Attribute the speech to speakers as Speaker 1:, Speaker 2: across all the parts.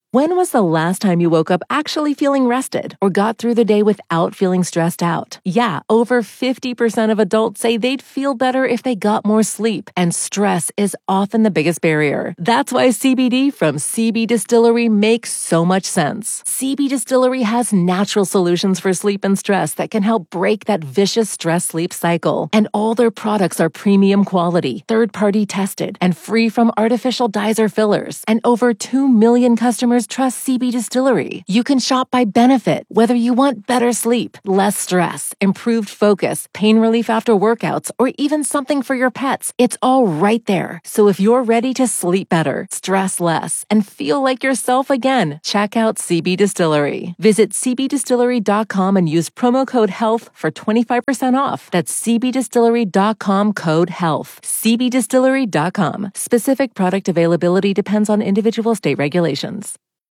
Speaker 1: When was the last time you woke up actually feeling rested or got through the day without feeling stressed out? Yeah, over 50% of adults say they'd feel better if they got more sleep, and stress is often the biggest barrier. That's why CBD from CB Distillery makes so much sense. CB Distillery has natural solutions for sleep and stress that can help break that vicious stress-sleep cycle. And all their products are premium quality, third-party tested, and free from artificial dyes or fillers. And over 2 million customers trust CB Distillery. You can shop by benefit, whether you want better sleep, less stress, improved focus, pain relief after workouts, or even something for your pets. It's all right there. So if you're ready to sleep better, stress less, and feel like yourself again, check out CB Distillery. Visit cbdistillery.com and use promo code HEALTH for 25% off. That's cbdistillery.com code HEALTH. cbdistillery.com. Specific product availability depends on individual state regulations.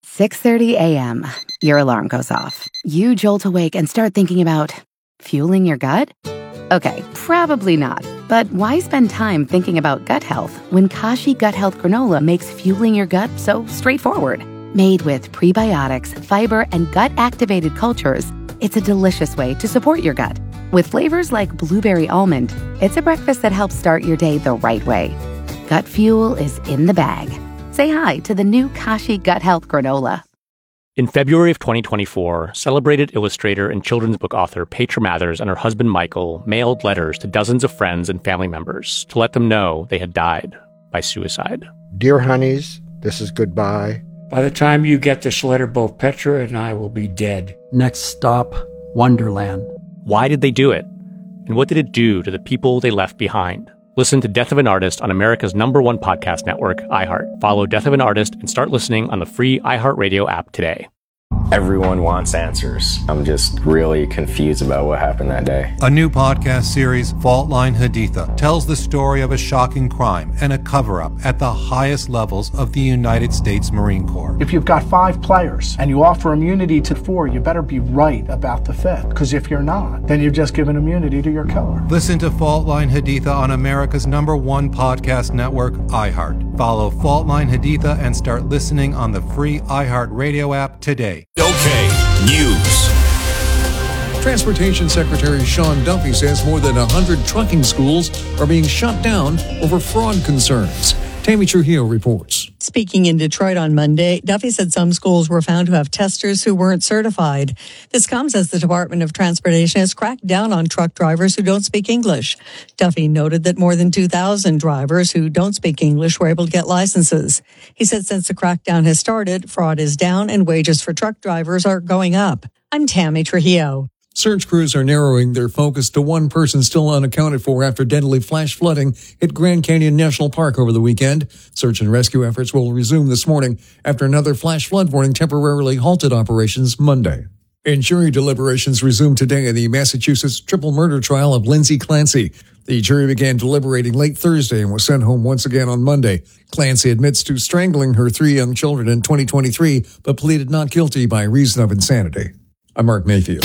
Speaker 2: 6:30 a.m. Your alarm goes off. You jolt awake and start thinking about fueling your gut? Okay, probably not. But why spend time thinking about gut health when Kashi Gut Health Granola makes fueling your gut so straightforward? Made with prebiotics, fiber, and gut-activated cultures, it's a delicious way to support your gut. With flavors like blueberry almond, it's a breakfast that helps start your day the right way. Gut fuel is in the bag. Say hi to the new Kashi Gut Health Granola.
Speaker 3: In February of 2024, celebrated illustrator and children's book author Petra Mathers and her husband Michael mailed letters to dozens of friends and family members to let them know they had died by suicide.
Speaker 4: Dear honeys, this is goodbye.
Speaker 5: By the time you get this letter, both Petra and I will be dead.
Speaker 6: Next stop, Wonderland.
Speaker 3: Why did they do it? And what did it do to the people they left behind? Listen to Death of an Artist on America's #1 podcast network, iHeart. Follow Death of an Artist and start listening on the free iHeartRadio app today.
Speaker 7: Everyone wants answers. I'm just really confused about what happened that day.
Speaker 8: A new podcast series, Fault Line Haditha, tells the story of a shocking crime and a cover-up at the highest levels of the United States Marine Corps.
Speaker 9: If you've got 5 players and you offer immunity to 4, you better be right about the 5th. Because if you're not, then you've just given immunity to your killer.
Speaker 8: Listen to Fault Line Haditha on America's #1 podcast network, iHeart. Follow Fault Line Haditha and start listening on the free iHeartRadio app today.
Speaker 10: OK News. Transportation Secretary Sean Duffy says more than 100 trucking schools are being shut down over fraud concerns. Tammy Trujillo reports.
Speaker 11: Speaking in Detroit on Monday, Duffy said some schools were found to have testers who weren't certified. This comes as the Department of Transportation has cracked down on truck drivers who don't speak English. Duffy noted that more than 2,000 drivers who don't speak English were able to get licenses. He said since the crackdown has started, fraud is down and wages for truck drivers are going up. I'm Tammy Trujillo.
Speaker 10: Search crews are narrowing their focus to one person still unaccounted for after deadly flash flooding hit Grand Canyon National Park over the weekend. Search and rescue efforts will resume this morning after another flash flood warning temporarily halted operations Monday. And jury deliberations resumed today in the Massachusetts triple murder trial of Lindsay Clancy. The jury began deliberating late Thursday and was sent home once again on Monday. Clancy admits to strangling her 3 young children in 2023, but pleaded not guilty by reason of insanity. I'm Mark Mayfield.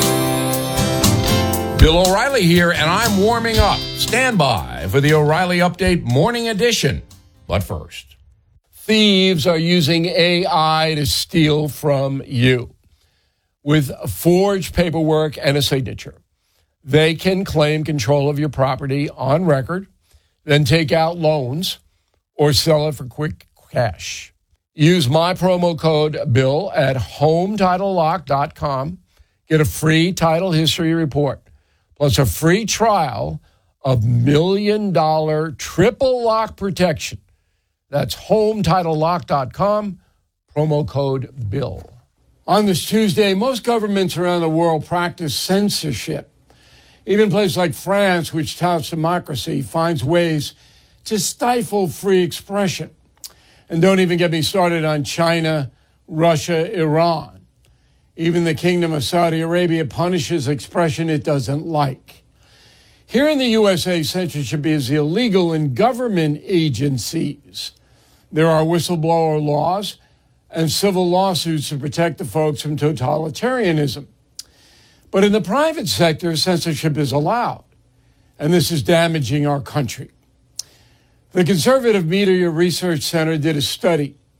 Speaker 12: Bill O'Reilly here, and I'm warming up. Stand by for the O'Reilly Update Morning Edition. But first, thieves are using AI to steal from you. With forged paperwork and a signature, they can claim control of your property on record, then take out loans or sell it for quick cash. Use my promo code BILL at HomeTitleLock.com. Get a free title history report, plus a free trial of $1 million triple lock protection. That's HomeTitleLock.com, promo code BILL. On this Tuesday, most governments around the world practice censorship. Even places like France, which touts democracy, finds ways to stifle free expression. And don't even get me started on China, Russia, Iran. Even the Kingdom of Saudi Arabia punishes expression it doesn't like. Here in the USA, censorship is illegal in government agencies. There are whistleblower laws and civil lawsuits to protect the folks from totalitarianism. But in the private sector, censorship is allowed, and this is damaging our country. The Conservative Media Research Center did a study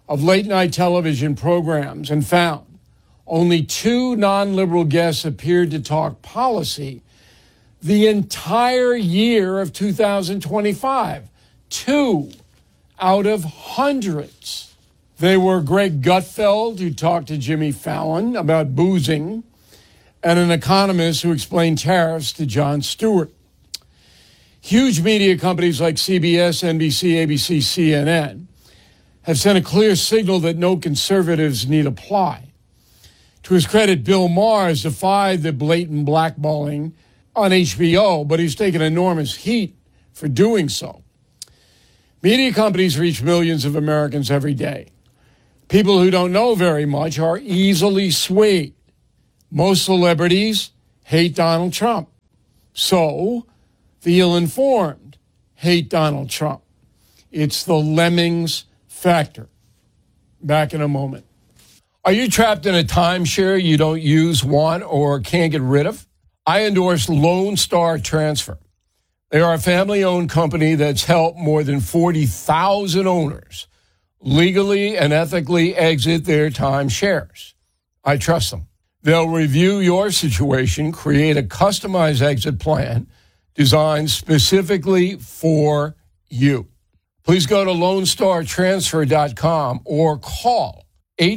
Speaker 12: of late-night television programs and found only 2 non-liberal guests appeared to talk policy the entire year of 2025. 2 out of hundreds. They were Greg Gutfeld, who talked to Jimmy Fallon about boozing, and an economist who explained tariffs to Jon Stewart. Huge media companies like CBS, NBC, ABC, CNN have sent a clear signal that no conservatives need apply. To his credit, Bill Maher has defied the blatant blackballing on HBO, but he's taken enormous heat for doing so. Media companies reach millions of Americans every day. People who don't know very much are easily swayed. Most celebrities hate Donald Trump. So, the ill-informed hate Donald Trump. It's the lemmings factor. Back in a moment. Are you trapped in a timeshare you don't use, want, or can't get rid of? I endorse Lone Star Transfer. They are a family-owned company that's helped more than 40,000 owners legally and ethically exit their timeshares. I trust them. They'll review your situation, create a customized exit plan designed specifically for you. Please go to LoneStarTransfer.com or call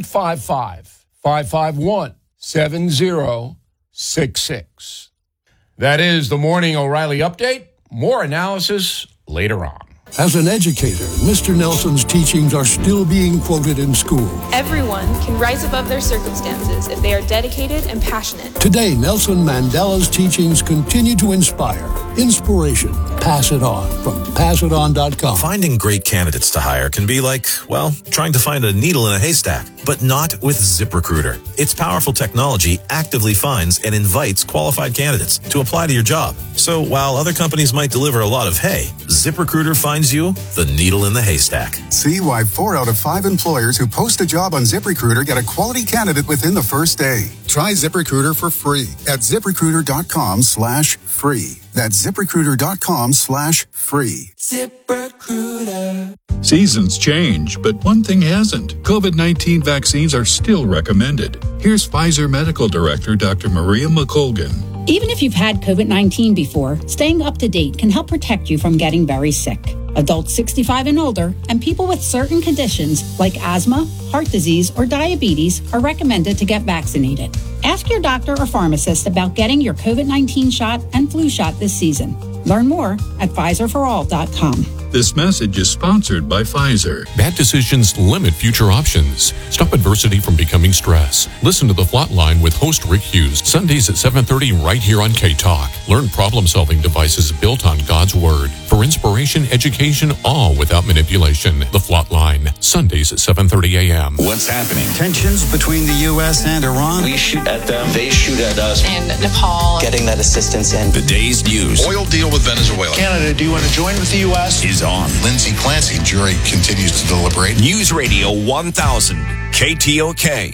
Speaker 12: 855-551-7066. That is the Morning O'Reilly Update. More analysis later on.
Speaker 13: As an educator, Mr. Nelson's teachings are still being quoted in school.
Speaker 14: Everyone can rise above their circumstances if they are dedicated and passionate.
Speaker 13: Today, Nelson Mandela's teachings continue to inspire. Inspiration. Pass it on from passiton.com.
Speaker 15: Finding great candidates to hire can be like, well, trying to find a needle in a haystack, but not with ZipRecruiter. Its powerful technology actively finds and invites qualified candidates to apply to your job. So while other companies might deliver a lot of hay, ZipRecruiter finds you the needle in the haystack.
Speaker 16: See why 4 out of 5 employers who post a job on ZipRecruiter get a quality candidate within the first day. Try ZipRecruiter for free at ZipRecruiter.com/free. That's ZipRecruiter.com/free.
Speaker 17: ZipRecruiter. Seasons change, but one thing hasn't. COVID-19 vaccines are still recommended. Here's Pfizer Medical Director Dr. Maria McColgan.
Speaker 18: Even if you've had COVID-19 before, staying up to date can help protect you from getting very sick. Adults 65 and older and people with certain conditions like asthma, heart disease, or diabetes are recommended to get vaccinated. Ask your doctor or pharmacist about getting your COVID-19 shot and flu shot this season. Learn more at PfizerForAll.com.
Speaker 17: This message is sponsored by Pfizer.
Speaker 19: Bad decisions limit future options. Stop adversity from becoming stress. Listen to The Flatline with host Rick Hughes, Sundays at 7:30 right here on K-Talk. Learn problem-solving devices built on God's Word. For inspiration, education, all without manipulation. The Flatline, Sundays at 7:30 a.m.
Speaker 20: What's happening? Tensions between the U.S. and Iran.
Speaker 21: We shoot at them, they shoot at us.
Speaker 22: And Nepal.
Speaker 21: Getting that assistance in.
Speaker 20: The day's news.
Speaker 23: Oil deal with Venezuela.
Speaker 9: Canada, do you want to join with the U.S.?
Speaker 23: Is on. Lindsay Clancy, jury continues to deliberate.
Speaker 20: News Radio 1000, KTOK.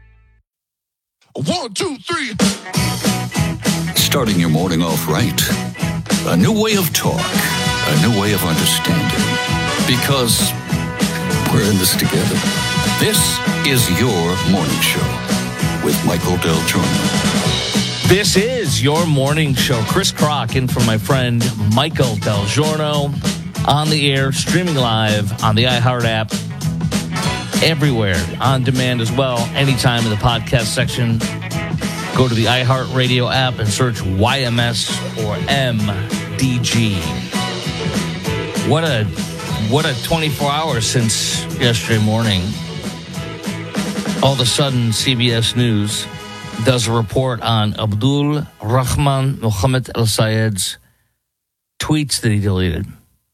Speaker 23: 1, 2, 3.
Speaker 24: Starting your morning off right. A new way of talk. A new way of understanding. Because we're in this together. This is your morning show with Michael Del Giorno.
Speaker 25: This is your morning show. Chris Crock in for my friend Michael Del Giorno. On the air, streaming live on the iHeart app. Everywhere, on demand as well. Anytime in the podcast section. Go to the iHeart Radio app and search YMS or MDG. What a 24 hours since yesterday morning. All of a sudden, CBS News does a report on Abdul Rahman Mohammed Al Sayed's tweets that he deleted.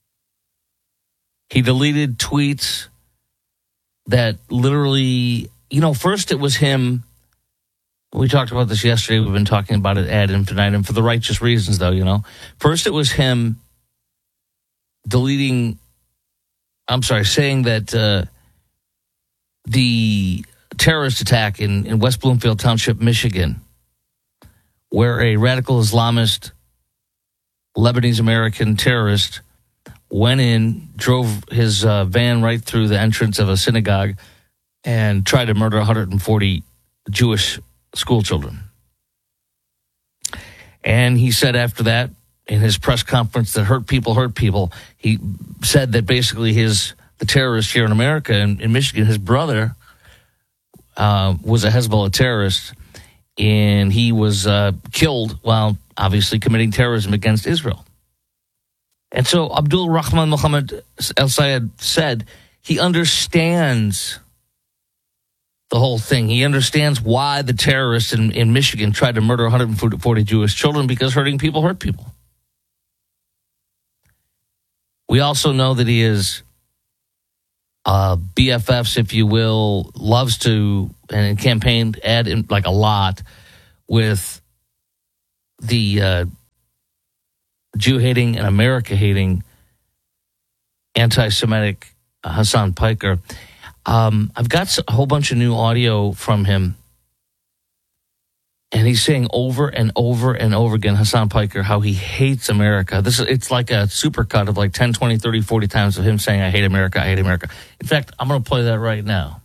Speaker 25: He deleted tweets that literally, first it was him. We talked about this yesterday. We've been talking about it ad infinitum for the righteous reasons, though, First it was him saying that the terrorist attack in West Bloomfield Township, Michigan, where a radical Islamist Lebanese-American terrorist went in, drove his van right through the entrance of a synagogue, and tried to murder 140 Jewish school children. And he said after that, in his press conference, that hurt people. He said that basically the terrorist here in America, in Michigan, his brother was a Hezbollah terrorist, and he was killed while obviously committing terrorism against Israel. And so Abdul Rahman Muhammad al-Sayed said he understands the whole thing. He understands why the terrorists in Michigan tried to murder 140 Jewish children, because hurting people hurt people. We also know that he is BFFs, if you will, loves to and campaigned like a lot with the Jew-hating and America-hating anti-Semitic Hassan Piker. I've got a whole bunch of new audio from him, and he's saying over and over and over again, Hassan Piker, how he hates America. It's like a supercut of like 10, 20, 30, 40 times of him saying, I hate America, I hate America. In fact, I'm going to play that right now.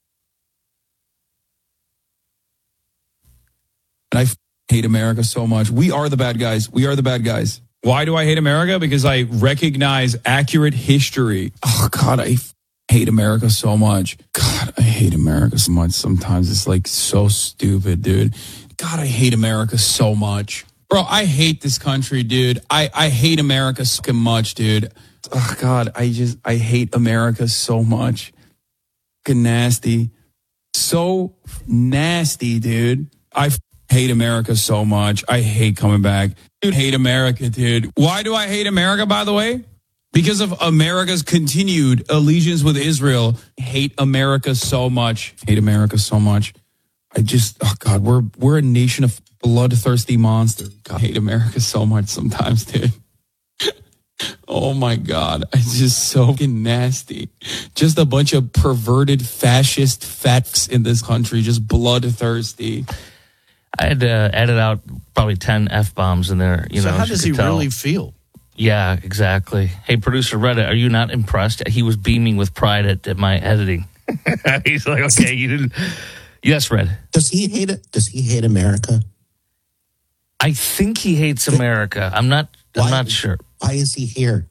Speaker 1: I hate America so much. We are the bad guys. We are the bad guys. Why do I hate America? Because I recognize accurate history. Oh, God, I hate America so much. God, I hate America so much. Sometimes it's like so stupid, dude. God, I hate America so much. Bro, I hate this country, dude. I hate America so much, dude. Oh, God, I hate America so much. Fucking nasty. So nasty, dude. I hate America so much. I hate coming back. Dude, hate America, dude. Why do I hate America, by the way? Because of America's continued allegiance with Israel. Hate America so much. Hate America so much. Oh God, we're a nation of bloodthirsty monsters. God, I hate America so much sometimes, dude. Oh my God, it's just so fucking nasty. Just a bunch of perverted fascist fucks in this country, just bloodthirsty.
Speaker 25: I had added out probably 10 F-bombs in there.
Speaker 2: So how does he really feel?
Speaker 25: Yeah, exactly. Hey, producer Reddit, are you not impressed? He was beaming with pride at my editing. He's like, okay, you didn't. Yes, Red.
Speaker 4: Does he hate it? Does he hate America?
Speaker 25: I think he hates America. I'm not sure.
Speaker 4: Why is he here?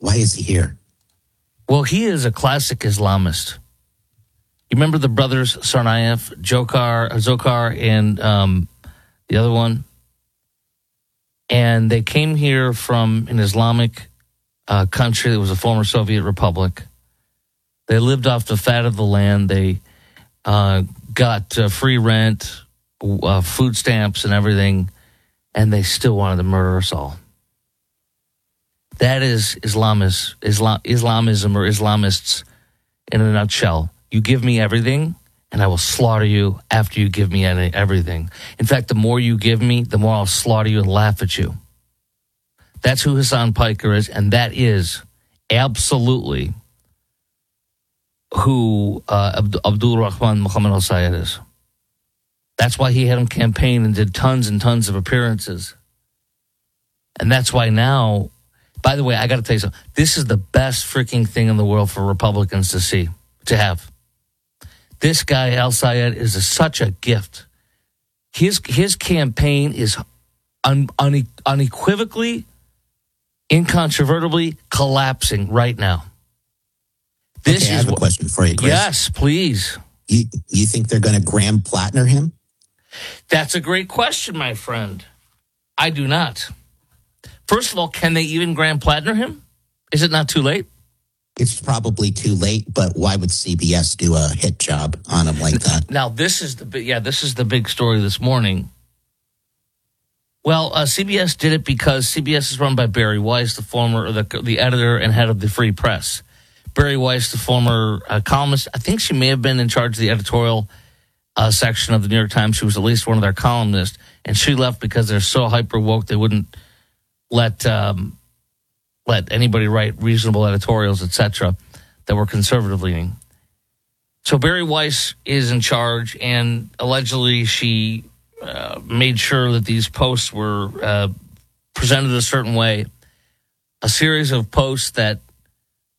Speaker 25: Well, he is a classic Islamist. You remember the brothers Tsarnaev, Dzhokhar, and the other one? And they came here from an Islamic country that was a former Soviet republic. They lived off the fat of the land. They got free rent, food stamps and everything, and they still wanted to murder us all. That is Islamism or Islamists in a nutshell. You give me everything, and I will slaughter you after you give me everything. In fact, the more you give me, the more I'll slaughter you and laugh at you. That's who Hassan Piker is, and that is absolutely who Abdul Rahman Muhammad al-Sayed is. That's why he had him campaign and did tons and tons of appearances. And that's why now, by the way, I got to tell you something. This is the best freaking thing in the world for Republicans to have. This guy, al-Sayed, is such a gift. His campaign is unequivocally, incontrovertibly collapsing right now.
Speaker 4: I have a question for you, Chris.
Speaker 25: Yes, please.
Speaker 4: You think they're going to Graham Plattner him?
Speaker 25: That's a great question, my friend. I do not. First of all, can they even Graham Plattner him? Is it not too late?
Speaker 4: It's probably too late, but why would CBS do a hit job on him like that?
Speaker 25: Now, this is the big story this morning. Well, CBS did it because CBS is run by Barry Weiss, the editor and head of the Free Press. Barry Weiss, the former columnist, I think she may have been in charge of the editorial section of the New York Times. She was at least one of their columnists, and she left because they're so hyper woke they wouldn't let anybody write reasonable editorials, etc., that were conservative leaning. So Barry Weiss is in charge, and allegedly she made sure that these posts were presented a certain way. A series of posts that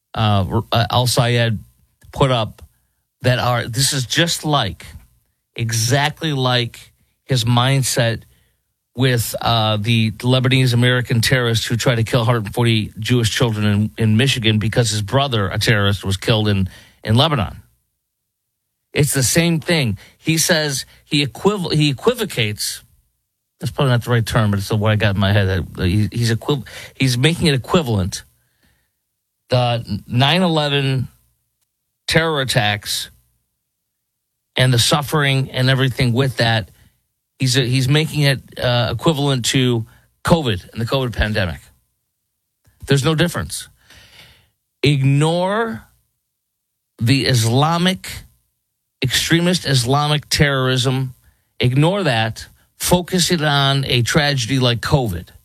Speaker 25: Al-Sayed put up that this is just exactly like his mindset with the Lebanese American terrorist who tried to kill 140 Jewish children in Michigan because his brother, a terrorist, was killed in Lebanon. It's the same thing. He says he equivocates. That's probably not the right term, but it's what I got in my head. He's making it equivalent. The 9/11 terror attacks and the suffering and everything with that, he's making it equivalent to COVID and the COVID pandemic. There's no difference. Ignore the extremist Islamic terrorism. Ignore that. Focus it on a tragedy like COVID.